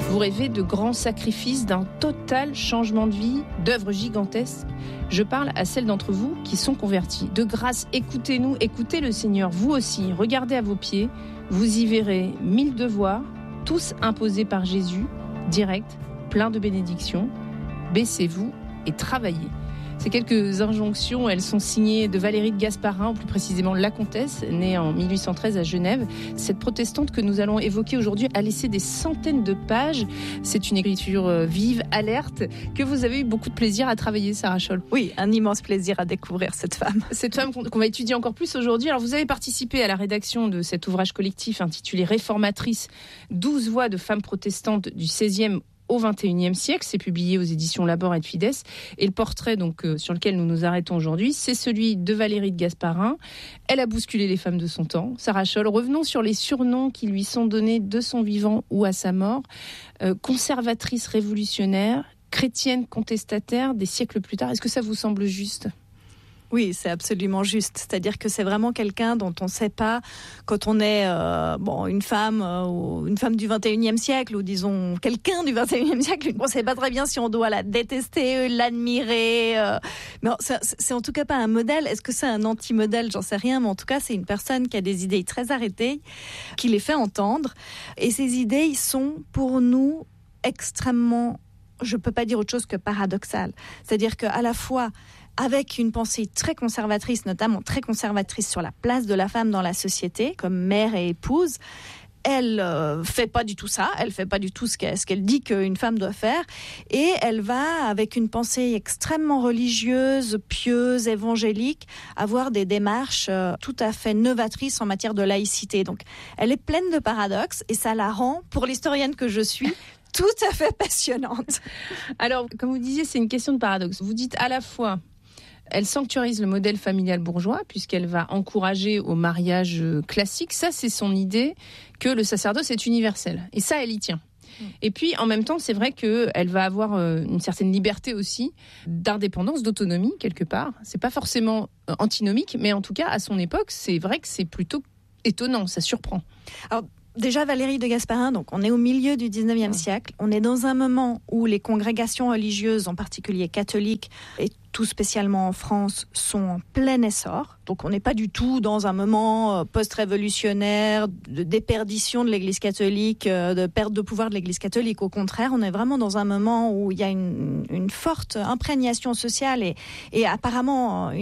Vous rêvez de grands sacrifices, d'un total changement de vie, d'œuvres gigantesques. Je parle à celles d'entre vous qui sont converties. De grâce, écoutez-nous, écoutez le Seigneur. Vous aussi, regardez à vos pieds. Vous y verrez 1000 devoirs, tous imposés par Jésus, direct, plein de bénédictions. Baissez-vous et travaillez. Ces quelques injonctions, elles sont signées de Valérie de Gasparin, ou plus précisément la comtesse, née en 1813 à Genève. Cette protestante que nous allons évoquer aujourd'hui a laissé des centaines de pages. C'est une écriture vive, alerte, que vous avez eu beaucoup de plaisir à travailler, Sarah Scholl. Oui, un immense plaisir à découvrir cette femme. Cette femme qu'on va étudier encore plus aujourd'hui. Alors vous avez participé à la rédaction de cet ouvrage collectif intitulé Réformatrices, 12 voix de femmes protestantes du 16e au XXIe siècle. C'est publié aux éditions Labor et Fides. Et le portrait sur lequel nous nous arrêtons aujourd'hui, c'est celui de Valérie de Gasparin. Elle a bousculé les femmes de son temps. Sarah Scholl, revenons sur les surnoms qui lui sont donnés de son vivant ou à sa mort. Conservatrice révolutionnaire, chrétienne contestataire des siècles plus tard. Est-ce que ça vous semble juste ? Oui, c'est absolument juste. C'est-à-dire que c'est vraiment quelqu'un dont on ne sait pas, quand on est une femme ou une femme du 21e siècle, ou disons quelqu'un du 21e siècle, on ne sait pas très bien si on doit la détester, l'admirer. Mais c'est en tout cas pas un modèle. Est-ce que c'est un anti-modèle ? J'en sais rien, mais en tout cas, c'est une personne qui a des idées très arrêtées, qui les fait entendre. Et ces idées, ils sont pour nous extrêmement, je ne peux pas dire autre chose que paradoxales. C'est-à-dire qu'à la fois, avec une pensée très conservatrice, notamment très conservatrice sur la place de la femme dans la société, comme mère et épouse, elle fait pas du tout ça, elle fait pas du tout ce qu'elle dit qu'une femme doit faire, et elle va, avec une pensée extrêmement religieuse, pieuse, évangélique, avoir des démarches tout à fait novatrices en matière de laïcité. Donc, elle est pleine de paradoxes, et ça la rend, pour l'historienne que je suis, tout à fait passionnante. Alors, comme vous disiez, c'est une question de paradoxe. Vous dites à la fois, elle sanctuarise le modèle familial bourgeois, puisqu'elle va encourager au mariage classique. Ça, c'est son idée que le sacerdoce est universel. Et ça, elle y tient. Et puis, en même temps, c'est vrai qu'elle va avoir une certaine liberté aussi d'indépendance, d'autonomie, quelque part. C'est pas forcément antinomique, mais en tout cas, à son époque, c'est vrai que c'est plutôt étonnant, ça surprend. Alors, déjà, Valérie de Gasparin, donc on est au milieu du 19e siècle. On est dans un moment où les congrégations religieuses, en particulier catholiques, et tout spécialement en France, sont en plein essor. Donc on n'est pas du tout dans un moment post-révolutionnaire de déperdition de l'Église catholique, de perte de pouvoir de l'Église catholique. Au contraire, on est vraiment dans un moment où il y a une forte imprégnation sociale et apparemment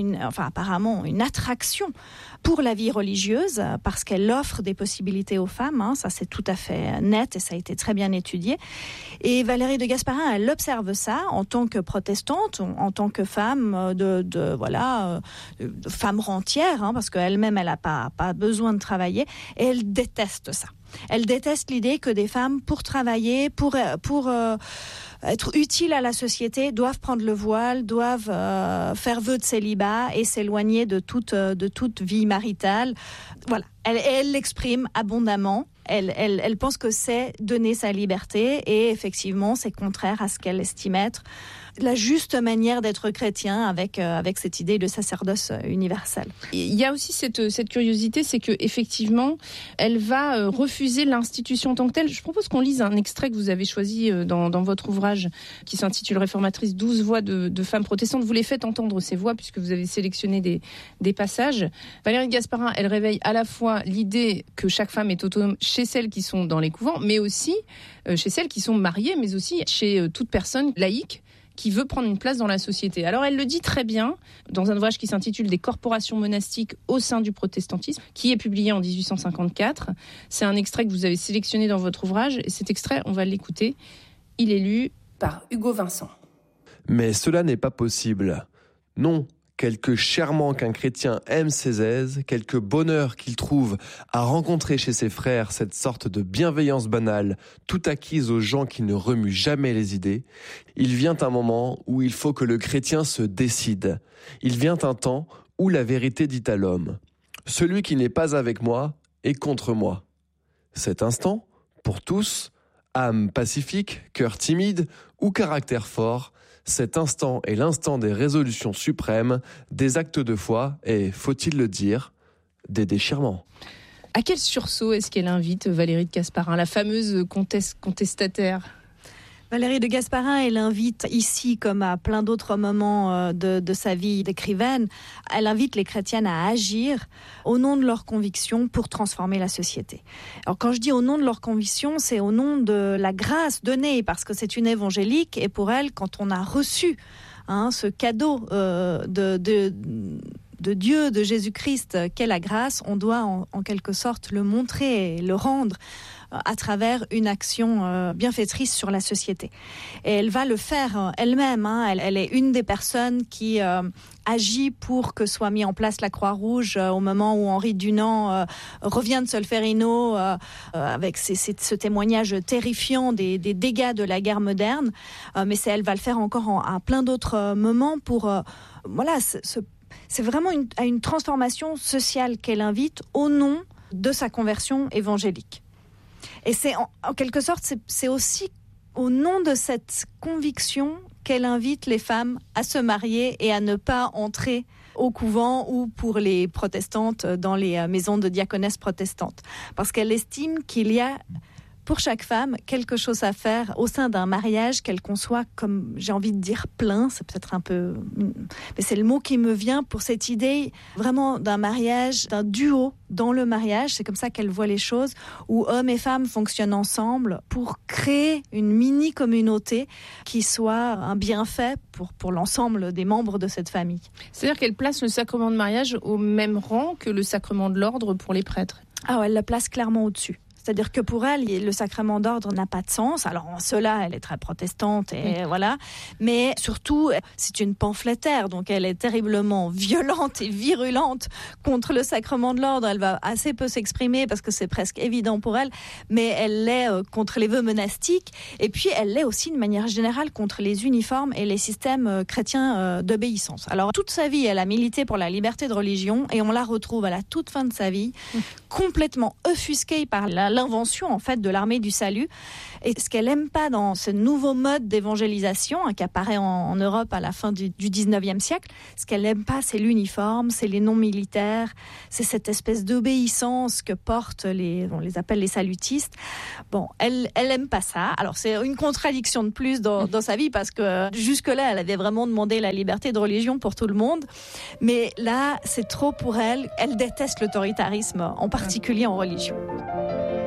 une attraction pour la vie religieuse, parce qu'elle offre des possibilités aux femmes. Ça, c'est tout à fait net et ça a été très bien étudié. Et Valérie de Gasparin, elle observe ça en tant que protestante, en tant que femme de femme rentière, parce qu'elle-même, elle n'a pas besoin de travailler, et elle déteste ça. Elle déteste l'idée que des femmes, pour travailler, pour être utiles à la société, doivent prendre le voile, doivent faire vœu de célibat et s'éloigner de toute vie maritale. Voilà, elle l'exprime abondamment. Elle pense que c'est donner sa liberté, et effectivement, c'est contraire à ce qu'elle estime être la juste manière d'être chrétien avec cette idée de sacerdoce universel. Il y a aussi cette curiosité, c'est que effectivement, elle va refuser l'institution en tant que telle. Je propose qu'on lise un extrait que vous avez choisi dans votre ouvrage qui s'intitule Réformatrices, 12 voix de femmes protestantes. Vous les faites entendre, ces voix, puisque vous avez sélectionné des passages. Valérie de Gasparin, elle réveille à la fois l'idée que chaque femme est autonome chez celles qui sont dans les couvents, mais aussi chez celles qui sont mariées, mais aussi chez toute personne laïque qui veut prendre une place dans la société. Alors elle le dit très bien dans un ouvrage qui s'intitule Des corporations monastiques au sein du protestantisme, qui est publié en 1854. C'est un extrait que vous avez sélectionné dans votre ouvrage, et cet extrait, on va l'écouter. Il est lu par Hugo Vincent. Mais cela n'est pas possible. Non, quelque chèrement qu'un chrétien aime ses aises, quelque bonheur qu'il trouve à rencontrer chez ses frères cette sorte de bienveillance banale, tout acquise aux gens qui ne remuent jamais les idées, il vient un moment où il faut que le chrétien se décide. Il vient un temps où la vérité dit à l'homme : celui qui n'est pas avec moi est contre moi. Cet instant, pour tous, âme pacifique, cœur timide ou caractère fort, cet instant est l'instant des résolutions suprêmes, des actes de foi et, faut-il le dire, des déchirements. À quel sursaut est-ce qu'elle invite Valérie de Gasparin, la fameuse comtesse contestataire ? Valérie de Gasparin, elle invite ici, comme à plein d'autres moments de sa vie d'écrivaine, elle invite les chrétiennes à agir au nom de leurs convictions pour transformer la société. Alors quand je dis au nom de leurs convictions, c'est au nom de la grâce donnée, parce que c'est une évangélique, et pour elle, quand on a reçu ce cadeau de Dieu, de Jésus-Christ, qu'est la grâce, on doit en quelque sorte le montrer et le rendre à travers une action bienfaitrice sur la société. Et elle va le faire elle-même. Elle est une des personnes qui agit pour que soit mis en place la Croix-Rouge au moment où Henri Dunant revient de Solferino avec ce témoignage terrifiant des dégâts de la guerre moderne. Mais elle va le faire encore à plein d'autres moments pour... c'est vraiment une transformation sociale qu'elle invite au nom de sa conversion évangélique. Et c'est en quelque sorte, c'est aussi au nom de cette conviction qu'elle invite les femmes à se marier et à ne pas entrer au couvent ou pour les protestantes dans les maisons de diaconesses protestantes. Parce qu'elle estime qu'il y a pour chaque femme quelque chose à faire au sein d'un mariage qu'elle conçoit comme, j'ai envie de dire, plein. C'est peut-être un peu... mais c'est le mot qui me vient pour cette idée vraiment d'un mariage, d'un duo dans le mariage. C'est comme ça qu'elle voit les choses, où hommes et femmes fonctionnent ensemble pour créer une mini-communauté qui soit un bienfait pour l'ensemble des membres de cette famille. C'est-à-dire qu'elle place le sacrement de mariage au même rang que le sacrement de l'ordre pour les prêtres. Ah ouais, elle le place clairement au-dessus. C'est-à-dire que pour elle, le sacrement d'ordre n'a pas de sens. Alors en cela, elle est très protestante, et voilà. Mais surtout, c'est une pamphlétaire, donc elle est terriblement violente et virulente contre le sacrement de l'ordre. Elle va assez peu s'exprimer parce que c'est presque évident pour elle, mais elle l'est contre les vœux monastiques. Et puis, elle l'est aussi de manière générale contre les uniformes et les systèmes chrétiens d'obéissance. Alors toute sa vie, elle a milité pour la liberté de religion, et on la retrouve à la toute fin de sa vie, complètement offusquée par l'invention en fait de l'armée du salut. Et ce qu'elle aime pas dans ce nouveau mode d'évangélisation qui apparaît en Europe à la fin du 19e siècle, ce qu'elle aime pas, c'est l'uniforme, c'est les noms militaires, c'est cette espèce d'obéissance que portent on les appelle les salutistes. Bon, elle aime pas ça. Alors c'est une contradiction de plus dans sa vie, parce que jusque-là, elle avait vraiment demandé la liberté de religion pour tout le monde. Mais là, c'est trop pour elle. Elle déteste l'autoritarisme, en particulier en religion.